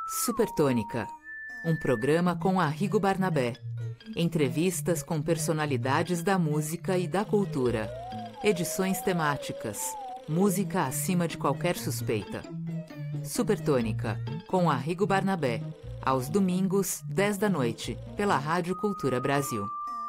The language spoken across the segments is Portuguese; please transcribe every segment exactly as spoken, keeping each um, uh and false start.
Supertônica, um programa com Arrigo Barnabé. Entrevistas com personalidades da música e da cultura. Edições temáticas. Música acima de qualquer suspeita. Supertônica, com Arrigo Barnabé. Aos domingos, dez da noite, pela Rádio Cultura Brasil.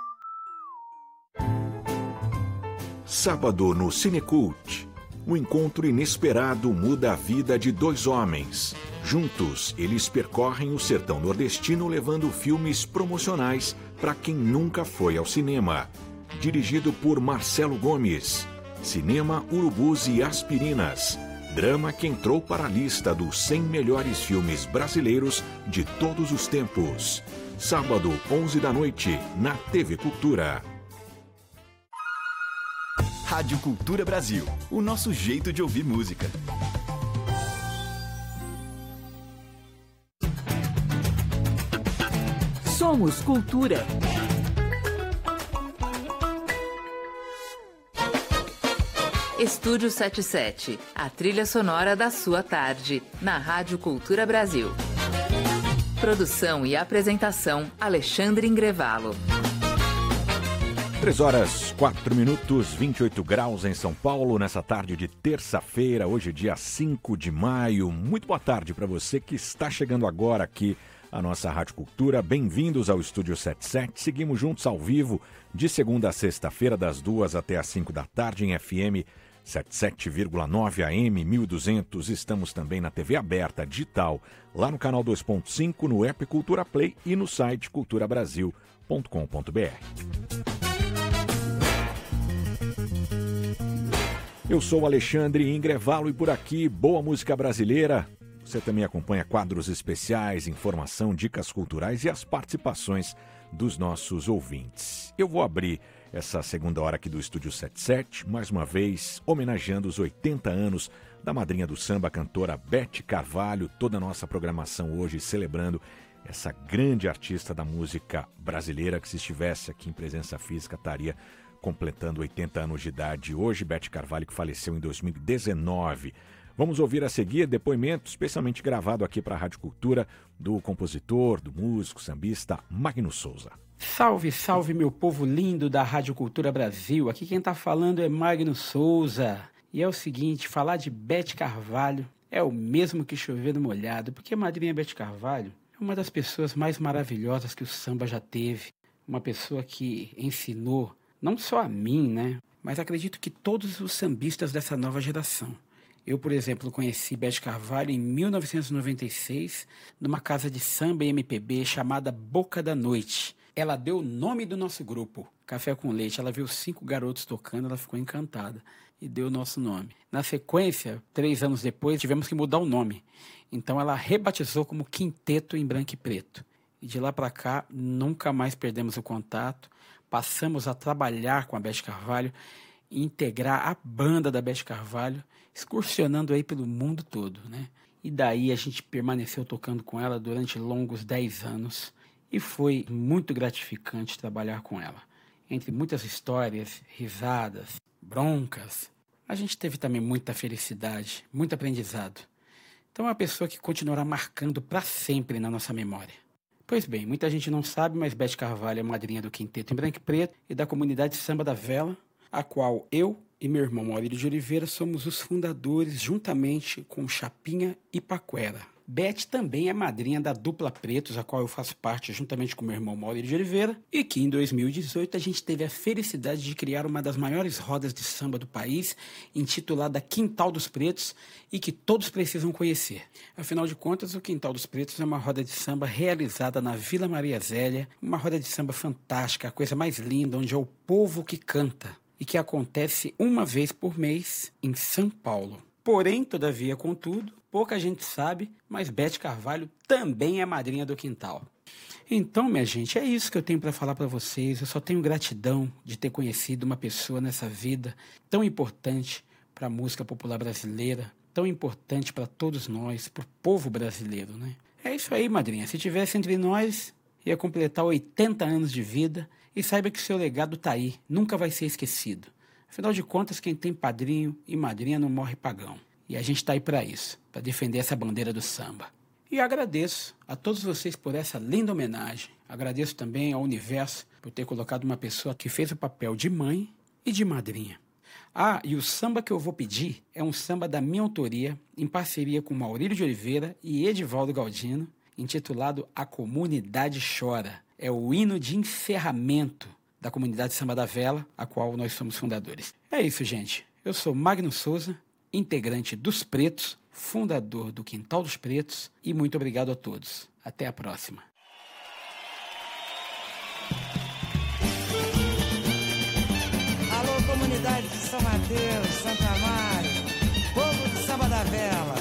Sábado no Cinecult. Um encontro inesperado muda a vida de dois homens. Juntos, eles percorrem o sertão nordestino levando filmes promocionais para quem nunca foi ao cinema. Dirigido por Marcelo Gomes. Cinema, Urubus e Aspirinas. Drama que entrou para a lista dos cem melhores filmes brasileiros de todos os tempos. Sábado, onze da noite, na T V Cultura. Rádio Cultura Brasil, o nosso jeito de ouvir música. Somos Cultura. Estúdio setenta e sete, a trilha sonora da sua tarde, na Rádio Cultura Brasil. Produção e apresentação, Alexandre Ingrevalo. três horas, quatro minutos, vinte e oito graus em São Paulo, nessa tarde de terça-feira, hoje dia cinco de maio. Muito boa tarde para você que está chegando agora aqui à nossa Rádio Cultura. Bem-vindos ao Estúdio setenta e sete. Seguimos juntos ao vivo de segunda a sexta-feira, das duas até as cinco da tarde, em F M setenta e sete vírgula nove A M, mil e duzentos. Estamos também na T V aberta, digital, lá no canal dois ponto cinco, no app Cultura Play e no site cultura brasil ponto com ponto b r. Eu sou Alexandre Ingrevalo e por aqui, boa música brasileira. Você também acompanha quadros especiais, informação, dicas culturais e as participações dos nossos ouvintes. Eu vou abrir essa segunda hora aqui do Estúdio setenta e sete, mais uma vez, homenageando os oitenta anos da madrinha do samba, a cantora Beth Carvalho. Toda a nossa programação hoje celebrando essa grande artista da música brasileira, que se estivesse aqui em presença física estaria completando oitenta anos de idade. Hoje, Beth Carvalho, que faleceu em dois mil e dezenove. Vamos ouvir a seguir depoimento especialmente gravado aqui para a Rádio Cultura do compositor, do músico, sambista Magno Souza. Salve, salve meu povo lindo da Rádio Cultura Brasil. Aqui quem está falando é Magno Souza. E é o seguinte, falar de Beth Carvalho é o mesmo que chover no molhado, porque a madrinha Beth Carvalho é uma das pessoas mais maravilhosas que o samba já teve. Uma pessoa que ensinou não só a mim, né? Mas acredito que todos os sambistas dessa nova geração. Eu, por exemplo, conheci Beth Carvalho em mil novecentos e noventa e seis, numa casa de samba e M P B chamada Boca da Noite. Ela deu o nome do nosso grupo, Café com Leite. Ela viu cinco garotos tocando, ela ficou encantada e deu o nosso nome. Na sequência, três anos depois, tivemos que mudar o nome. Então ela rebatizou como Quinteto em Branco e Preto. E de lá para cá, nunca mais perdemos o contato. Passamos a trabalhar com a Beth Carvalho e integrar a banda da Beth Carvalho, excursionando aí pelo mundo todo, né? E daí a gente permaneceu tocando com ela durante longos dez anos e foi muito gratificante trabalhar com ela. Entre muitas histórias, risadas, broncas, a gente teve também muita felicidade, muito aprendizado. Então é uma pessoa que continuará marcando para sempre na nossa memória. Pois bem, muita gente não sabe, mas Beth Carvalho é madrinha do Quinteto em Branco e Preto e da comunidade Samba da Vela, a qual eu e meu irmão Maurílio de Oliveira somos os fundadores, juntamente com Chapinha e Paquera. Beth também é madrinha da Dupla Pretos, a qual eu faço parte juntamente com meu irmão Maurílio de Oliveira, e que em dois mil e dezoito a gente teve a felicidade de criar uma das maiores rodas de samba do país, intitulada Quintal dos Pretos, e que todos precisam conhecer. Afinal de contas, o Quintal dos Pretos é uma roda de samba realizada na Vila Maria Zélia, uma roda de samba fantástica, a coisa mais linda, onde é o povo que canta, e que acontece uma vez por mês em São Paulo. Porém, todavia, contudo, pouca gente sabe, mas Beth Carvalho também é madrinha do Quintal. Então, minha gente, é isso que eu tenho para falar para vocês. Eu só tenho gratidão de ter conhecido uma pessoa nessa vida tão importante para a música popular brasileira, tão importante para todos nós, para o povo brasileiro, né? É isso aí, madrinha. Se tivesse entre nós, ia completar oitenta anos de vida e saiba que seu legado está aí, nunca vai ser esquecido. Afinal de contas, quem tem padrinho e madrinha não morre pagão. E a gente está aí para isso, para defender essa bandeira do samba. E agradeço a todos vocês por essa linda homenagem. Agradeço também ao universo por ter colocado uma pessoa que fez o papel de mãe e de madrinha. Ah, e o samba que eu vou pedir é um samba da minha autoria, em parceria com Maurílio de Oliveira e Edivaldo Galdino, intitulado A Comunidade Chora. É o hino de encerramento da comunidade Samba da Vela, a qual nós somos fundadores. É isso, gente. Eu sou Magno Souza, integrante dos Pretos, fundador do Quintal dos Pretos, e muito obrigado a todos. Até a próxima. Alô, comunidade de São Mateus, Santa Amaro, povo de Samba da Vela.